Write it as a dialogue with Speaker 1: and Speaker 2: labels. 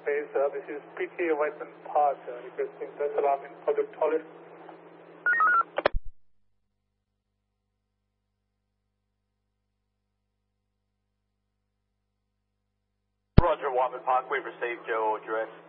Speaker 1: base. This is PTA Whiteman Park requesting search alarm in public toilet.
Speaker 2: Roger, Whiteman Park, we've received your address.